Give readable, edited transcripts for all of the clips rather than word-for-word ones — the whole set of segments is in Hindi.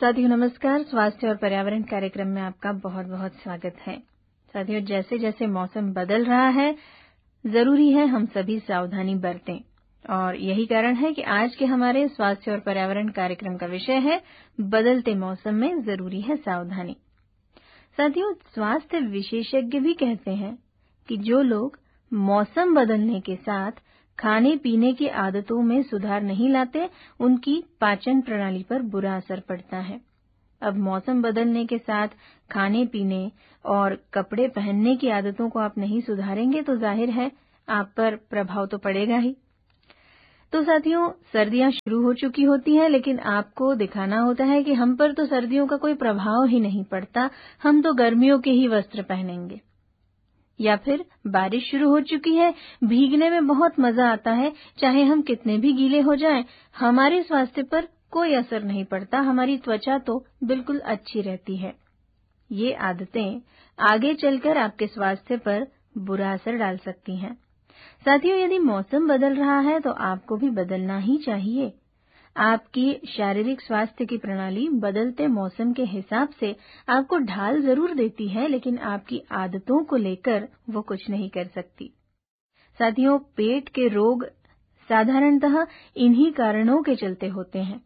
साथियों नमस्कार। स्वास्थ्य और पर्यावरण कार्यक्रम में आपका बहुत बहुत स्वागत है। साथियों, जैसे जैसे मौसम बदल रहा है, जरूरी है हम सभी सावधानी बरतें और यही कारण है कि आज के हमारे स्वास्थ्य और पर्यावरण कार्यक्रम का विषय है बदलते मौसम में जरूरी है सावधानी। साथियों, स्वास्थ्य विशेषज्ञ भी कहते हैं कि जो लोग मौसम बदलने के साथ खाने पीने की आदतों में सुधार नहीं लाते, उनकी पाचन प्रणाली पर बुरा असर पड़ता है। अब मौसम बदलने के साथ खाने पीने और कपड़े पहनने की आदतों को आप नहीं सुधारेंगे तो जाहिर है आप पर प्रभाव तो पड़ेगा ही। तो साथियों, सर्दियां शुरू हो चुकी होती हैं, लेकिन आपको दिखाना होता है कि हम पर तो सर्दियों का कोई प्रभाव ही नहीं पड़ता, हम तो गर्मियों के ही वस्त्र पहनेंगे। या फिर बारिश शुरू हो चुकी है, भीगने में बहुत मजा आता है, चाहे हम कितने भी गीले हो जाएं, हमारे स्वास्थ्य पर कोई असर नहीं पड़ता, हमारी त्वचा तो बिल्कुल अच्छी रहती है। ये आदतें आगे चलकर आपके स्वास्थ्य पर बुरा असर डाल सकती हैं। साथियों, यदि मौसम बदल रहा है तो आपको भी बदलना ही चाहिए। आपकी शारीरिक स्वास्थ्य की प्रणाली बदलते मौसम के हिसाब से आपको ढाल जरूर देती है, लेकिन आपकी आदतों को लेकर वो कुछ नहीं कर सकती। साथियों, पेट के रोग साधारणतः इन्हीं कारणों के चलते होते हैं।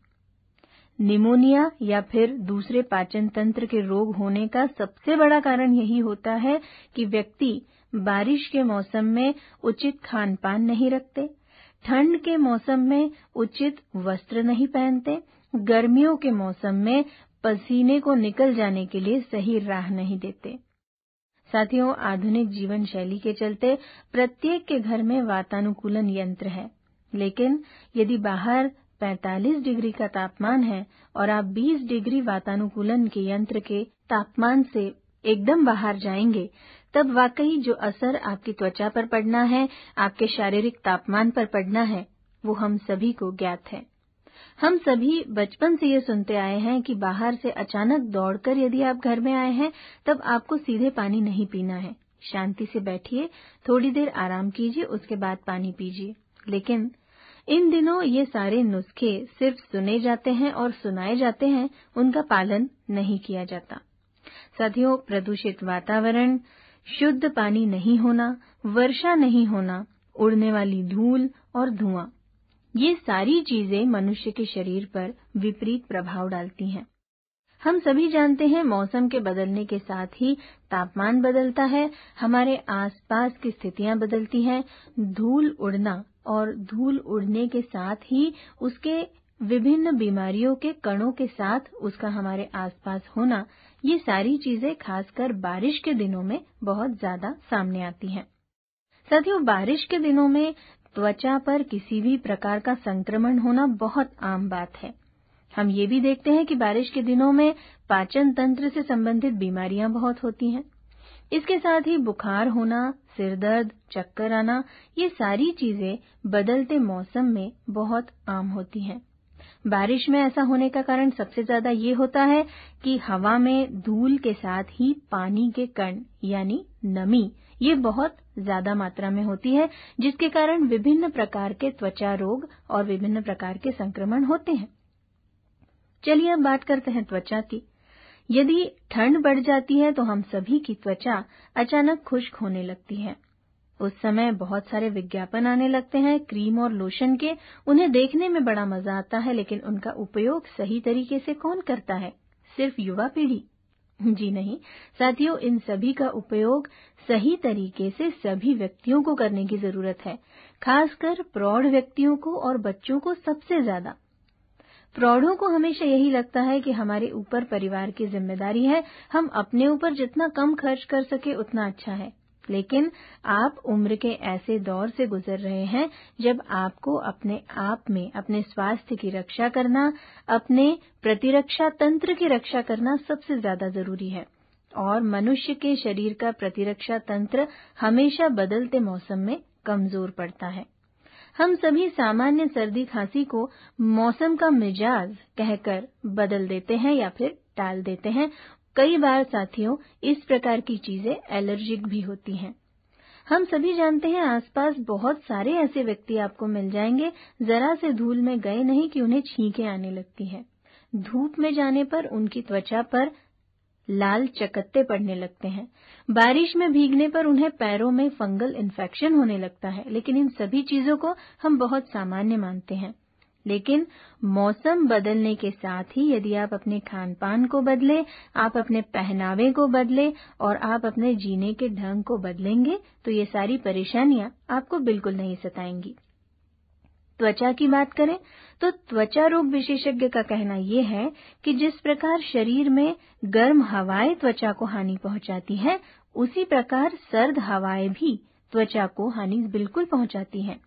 निमोनिया या फिर दूसरे पाचन तंत्र के रोग होने का सबसे बड़ा कारण यही होता है कि व्यक्ति बारिश के मौसम में उचित खान पान नहीं रखते, ठंड के मौसम में उचित वस्त्र नहीं पहनते, गर्मियों के मौसम में पसीने को निकल जाने के लिए सही राह नहीं देते। साथियों, आधुनिक जीवन शैली के चलते प्रत्येक के घर में वातानुकूलन यंत्र है, लेकिन यदि बाहर 45 डिग्री का तापमान है और आप 20 डिग्री वातानुकूलन के यंत्र के तापमान से एकदम बाहर जाएंगे, तब वाकई जो असर आपकी त्वचा पर पड़ना है, आपके शारीरिक तापमान पर पड़ना है, वो हम सभी को ज्ञात है। हम सभी बचपन से ये सुनते आए हैं कि बाहर से अचानक दौड़कर यदि आप घर में आए हैं, तब आपको सीधे पानी नहीं पीना है। शांति से बैठिए, थोड़ी देर आराम कीजिए, उसके बाद पानी पीजिए। लेकिन इन दिनों ये सारे नुस्खे सिर्फ सुने जाते हैं और सुनाए जाते हैं, उनका पालन नहीं किया जाता। साथियों, प्रदूषित वातावरण, शुद्ध पानी नहीं होना, वर्षा नहीं होना, उड़ने वाली धूल और धुआं, ये सारी चीजें मनुष्य के शरीर पर विपरीत प्रभाव डालती हैं। हम सभी जानते हैं मौसम के बदलने के साथ ही तापमान बदलता है, हमारे आसपास की स्थितियां बदलती हैं, धूल उड़ना और धूल उड़ने के साथ ही उसके विभिन्न बीमारियों के कणों के साथ उसका हमारे आसपास होना, ये सारी चीजें खासकर बारिश के दिनों में बहुत ज्यादा सामने आती हैं। साथियों, बारिश के दिनों में त्वचा पर किसी भी प्रकार का संक्रमण होना बहुत आम बात है। हम ये भी देखते हैं कि बारिश के दिनों में पाचन तंत्र से संबंधित बीमारियां बहुत होती हैं। इसके साथ ही बुखार होना, सिर दर्द, चक्कर आना, ये सारी चीजें बदलते मौसम में बहुत आम होती हैं। बारिश में ऐसा होने का कारण सबसे ज्यादा ये होता है कि हवा में धूल के साथ ही पानी के कण यानी नमी, ये बहुत ज्यादा मात्रा में होती है, जिसके कारण विभिन्न प्रकार के त्वचा रोग और विभिन्न प्रकार के संक्रमण होते हैं। चलिए अब बात करते हैं त्वचा की। यदि ठंड बढ़ जाती है तो हम सभी की त्वचा अचानक खुश्क होने लगती है। उस समय बहुत सारे विज्ञापन आने लगते हैं क्रीम और लोशन के। उन्हें देखने में बड़ा मजा आता है, लेकिन उनका उपयोग सही तरीके से कौन करता है? सिर्फ युवा पीढ़ी? जी नहीं साथियों, इन सभी का उपयोग सही तरीके से सभी व्यक्तियों को करने की जरूरत है, खासकर प्रौढ़ व्यक्तियों को और बच्चों को सबसे ज्यादा। प्रौढ़ों को हमेशा यही लगता है कि हमारे ऊपर परिवार की जिम्मेदारी है, हम अपने ऊपर जितना कम खर्च कर सके उतना अच्छा है। लेकिन आप उम्र के ऐसे दौर से गुजर रहे हैं जब आपको अपने आप में अपने स्वास्थ्य की रक्षा करना, अपने प्रतिरक्षा तंत्र की रक्षा करना सबसे ज्यादा जरूरी है। और मनुष्य के शरीर का प्रतिरक्षा तंत्र हमेशा बदलते मौसम में कमजोर पड़ता है। हम सभी सामान्य सर्दी खांसी को मौसम का मिजाज कहकर बदल देते हैं या फिर टाल देते हैं। कई बार साथियों, इस प्रकार की चीजें एलर्जिक भी होती हैं। हम सभी जानते हैं आसपास बहुत सारे ऐसे व्यक्ति आपको मिल जाएंगे, जरा से धूल में गए नहीं कि उन्हें छींकें आने लगती हैं। धूप में जाने पर उनकी त्वचा पर लाल चकत्ते पड़ने लगते हैं। बारिश में भीगने पर उन्हें पैरों में फंगल इन्फेक्शन होने लगता है। लेकिन इन सभी चीजों को हम बहुत सामान्य मानते हैं। लेकिन मौसम बदलने के साथ ही यदि आप अपने खान पान को बदलें, आप अपने पहनावे को बदलें और आप अपने जीने के ढंग को बदलेंगे तो ये सारी परेशानियां आपको बिल्कुल नहीं सताएंगी। त्वचा की बात करें तो त्वचा रोग विशेषज्ञ का कहना यह है कि जिस प्रकार शरीर में गर्म हवाएं त्वचा को हानि पहुंचाती हैं, उसी प्रकार सर्द हवाएं भी त्वचा को हानि बिल्कुल पहुंचाती हैं।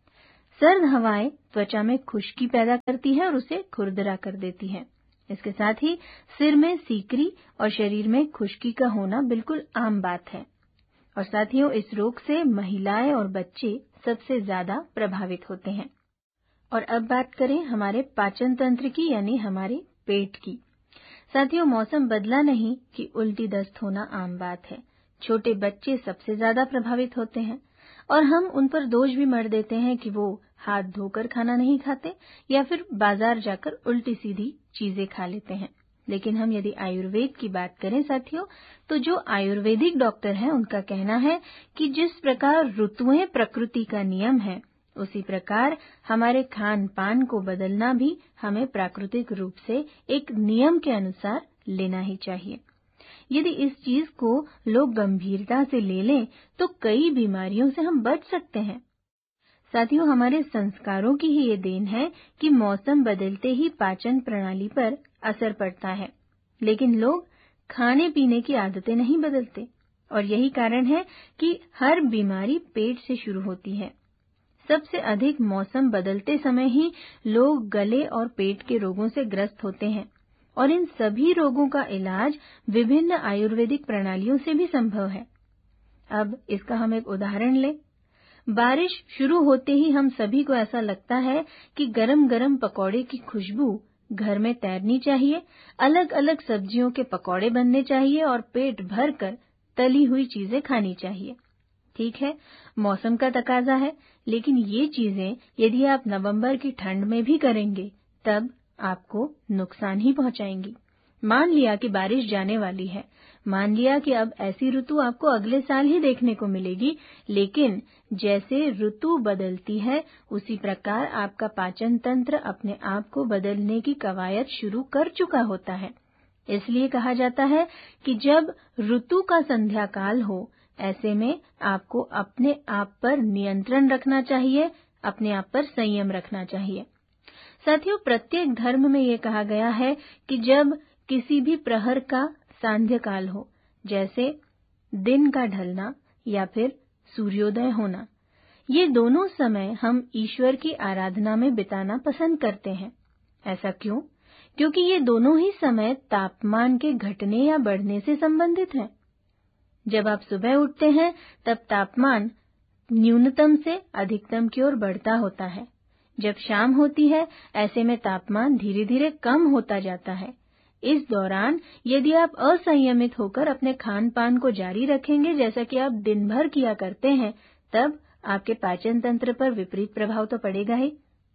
सर्द हवाएं त्वचा में खुश्की पैदा करती है और उसे खुरदरा कर देती है। इसके साथ ही सिर में सीकरी और शरीर में खुश्की का होना बिल्कुल आम बात है। और साथियों, इस रोग से महिलाएं और बच्चे सबसे ज्यादा प्रभावित होते हैं। और अब बात करें हमारे पाचन तंत्र की, यानी हमारे पेट की। साथियों, मौसम बदला नहीं कि उल्टी दस्त होना आम बात है। छोटे बच्चे सबसे ज्यादा प्रभावित होते हैं और हम उन पर दोष भी मढ़ देते हैं कि वो हाथ धोकर खाना नहीं खाते या फिर बाजार जाकर उल्टी सीधी चीजें खा लेते हैं। लेकिन हम यदि आयुर्वेद की बात करें साथियों, तो जो आयुर्वेदिक डॉक्टर हैं उनका कहना है कि जिस प्रकार ऋतुएं प्रकृति का नियम है, उसी प्रकार हमारे खान पान को बदलना भी हमें प्राकृतिक रूप से एक नियम के अनुसार लेना ही चाहिए। यदि इस चीज को लोग गंभीरता से ले लें तो कई बीमारियों से हम बच सकते हैं। साथियों, हमारे संस्कारों की ही ये देन है कि मौसम बदलते ही पाचन प्रणाली पर असर पड़ता है, लेकिन लोग खाने पीने की आदतें नहीं बदलते और यही कारण है कि हर बीमारी पेट से शुरू होती है। सबसे अधिक मौसम बदलते समय ही लोग गले और पेट के रोगों से ग्रस्त होते हैं और इन सभी रोगों का इलाज विभिन्न आयुर्वेदिक प्रणालियों से भी संभव है। अब इसका हम एक उदाहरण लें। बारिश शुरू होते ही हम सभी को ऐसा लगता है कि गरम-गरम पकौड़े की खुशबू घर में तैरनी चाहिए, अलग अलग सब्जियों के पकौड़े बनने चाहिए और पेट भरकर तली हुई चीजें खानी चाहिए। ठीक है, मौसम का तकाजा है, लेकिन ये चीजें यदि आप नवंबर की ठंड में भी करेंगे तब आपको नुकसान ही पहुंचाएंगी। मान लिया कि बारिश जाने वाली है, मान लिया कि अब ऐसी ऋतु आपको अगले साल ही देखने को मिलेगी, लेकिन जैसे ऋतु बदलती है उसी प्रकार आपका पाचन तंत्र अपने आप को बदलने की कवायद शुरू कर चुका होता है। इसलिए कहा जाता है कि जब ऋतु का संध्या काल हो, ऐसे में आपको अपने आप पर नियंत्रण रखना चाहिए, अपने आप पर संयम रखना चाहिए। साथियों, प्रत्येक धर्म में ये कहा गया है कि जब किसी भी प्रहर का सांध्य काल हो, जैसे दिन का ढलना या फिर सूर्योदय होना, ये दोनों समय हम ईश्वर की आराधना में बिताना पसंद करते हैं। ऐसा क्यों? क्योंकि ये दोनों ही समय तापमान के घटने या बढ़ने से संबंधित हैं। जब आप सुबह उठते हैं तब तापमान न्यूनतम से अधिकतम की ओर बढ़ता होता है। जब शाम होती है ऐसे में तापमान धीरे धीरे कम होता जाता है। इस दौरान यदि आप असंयमित होकर अपने खान पान को जारी रखेंगे जैसा कि आप दिन भर किया करते हैं, तब आपके पाचन तंत्र पर विपरीत प्रभाव तो पड़ेगा ही।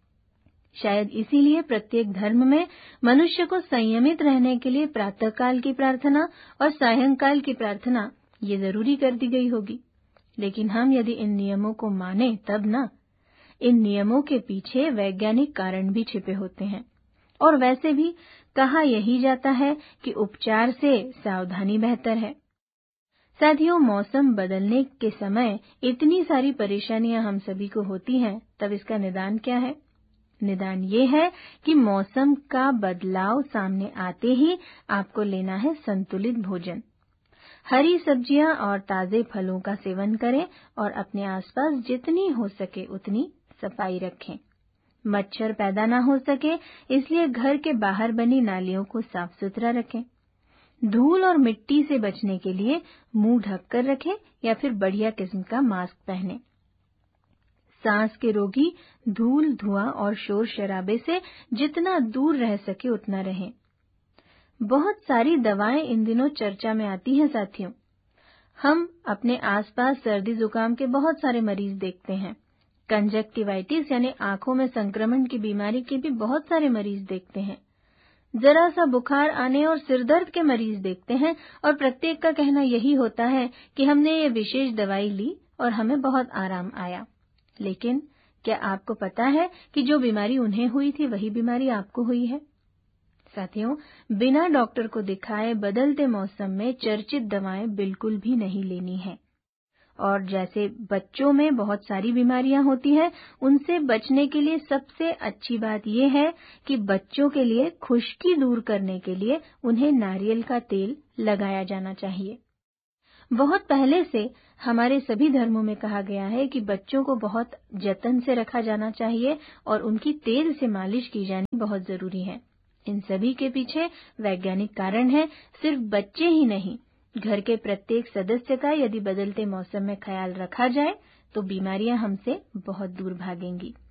शायद इसीलिए प्रत्येक धर्म में मनुष्य को संयमित रहने के लिए प्रातःकाल की प्रार्थना और सायंकाल की प्रार्थना ये जरूरी कर दी गई होगी। लेकिन हम यदि इन नियमों को माने तब ना। इन नियमों के पीछे वैज्ञानिक कारण भी छिपे होते हैं और वैसे भी कहा यही जाता है कि उपचार से सावधानी बेहतर है। साथियों, मौसम बदलने के समय इतनी सारी परेशानियां हम सभी को होती हैं, तब इसका निदान क्या है? निदान ये है कि मौसम का बदलाव सामने आते ही आपको लेना है संतुलित भोजन। हरी सब्जियां और ताजे फलों का सेवन करें और अपने आसपास जितनी हो सके उतनी सफाई रखें। मच्छर पैदा ना हो सके इसलिए घर के बाहर बनी नालियों को साफ सुथरा रखें। धूल और मिट्टी से बचने के लिए मुंह ढककर रखें या फिर बढ़िया किस्म का मास्क पहनें। सांस के रोगी धूल, धुआं और शोर शराबे से जितना दूर रह सके उतना रहें। बहुत सारी दवाएं इन दिनों चर्चा में आती हैं साथियों। हम अपने आसपास सर्दी जुकाम के बहुत सारे मरीज देखते हैं। कंजक्टिवाइटिस यानी आंखों में संक्रमण की बीमारी के भी बहुत सारे मरीज देखते हैं। जरा सा बुखार आने और सिरदर्द के मरीज देखते हैं और प्रत्येक का कहना यही होता है कि हमने ये विशेष दवाई ली और हमें बहुत आराम आया। लेकिन क्या आपको पता है कि जो बीमारी उन्हें हुई थी वही बीमारी आपको हुई है? साथियों, बिना डॉक्टर को दिखाए बदलते मौसम में चर्चित दवाएं बिल्कुल भी नहीं लेनी है। और जैसे बच्चों में बहुत सारी बीमारियां होती हैं, उनसे बचने के लिए सबसे अच्छी बात यह है कि बच्चों के लिए खुश्की दूर करने के लिए उन्हें नारियल का तेल लगाया जाना चाहिए। बहुत पहले से हमारे सभी धर्मों में कहा गया है कि बच्चों को बहुत जतन से रखा जाना चाहिए और उनकी तेल से मालिश की जानी बहुत जरूरी है। इन सभी के पीछे वैज्ञानिक कारण है। सिर्फ बच्चे ही नहीं, घर के प्रत्येक सदस्य का यदि बदलते मौसम में ख्याल रखा जाए तो बीमारियां हमसे बहुत दूर भागेंगी।